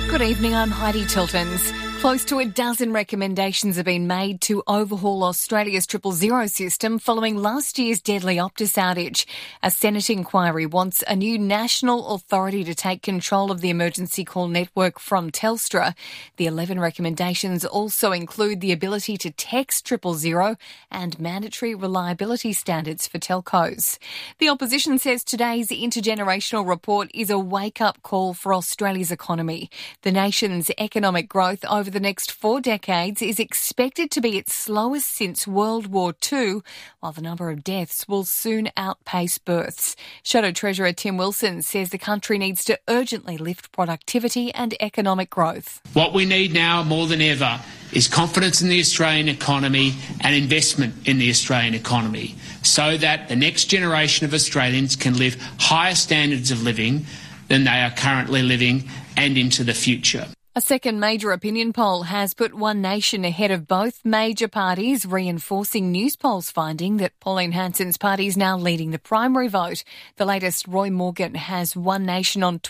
Good evening, I'm Heidi Tiltons. Close to a dozen recommendations have been made to overhaul Australia's 000 system following last year's deadly Optus outage. A Senate inquiry wants a new national authority to take control of the emergency call network from Telstra. The 11 recommendations also include the ability to text 000 and mandatory reliability standards for telcos. The opposition says today's intergenerational report is a wake-up call for Australia's economy. The nation's economic growth over the next 4 decades is expected to be its slowest since World War II, while the number of deaths will soon outpace births. Shadow Treasurer Tim Wilson says the country needs to urgently lift productivity and economic growth. What we need now more than ever is confidence in the Australian economy and investment in the Australian economy so that the next generation of Australians can live higher standards of living than they are currently living and into the future. A second major opinion poll has put One Nation ahead of both major parties, reinforcing Newspolls' finding that Pauline Hanson's party is now leading the primary vote. The latest, Roy Morgan, has One Nation on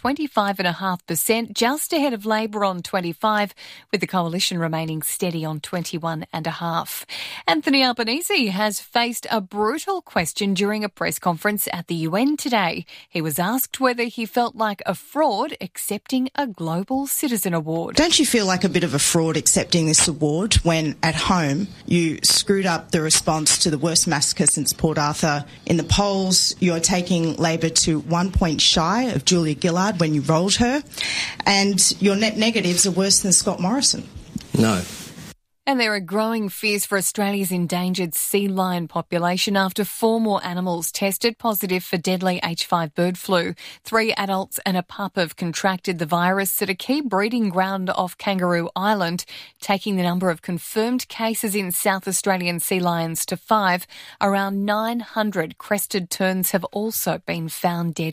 25.5%, just ahead of Labor on 25%, with the coalition remaining steady on 21.5%. Anthony Albanese has faced a brutal question during a press conference at the UN today. He was asked whether he felt like a fraud accepting a Global Citizen Award. Don't you feel like a bit of a fraud accepting this award when at home you screwed up the response to the worst massacre since Port Arthur? In the polls, you're taking Labor to 1 point shy of Julia Gillard when you rolled her, and your net negatives are worse than Scott Morrison. No. And there are growing fears for Australia's endangered sea lion population after 4 more animals tested positive for deadly H5 bird flu. 3 adults and a pup have contracted the virus at a key breeding ground off Kangaroo Island, taking the number of confirmed cases in South Australian sea lions to 5. Around 900 crested terns have also been found dead